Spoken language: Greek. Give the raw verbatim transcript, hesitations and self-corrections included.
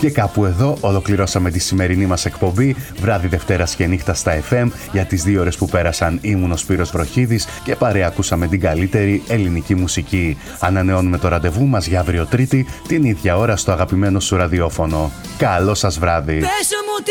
Και κάπου εδώ ολοκληρώσαμε τη σημερινή μας εκπομπή. Βράδυ Δευτέρας και νύχτα στα εφ εμ. Για τις δύο ώρες που πέρασαν ήμουν ο Σπύρος Βροχίδης και παρέα ακούσαμε την καλύτερη ελληνική μουσική. Ανανεώνουμε το ραντεβού μας για αύριο Τρίτη, την ίδια ώρα στο αγαπημένο σου ραδιόφωνο. Καλό σας βράδυ.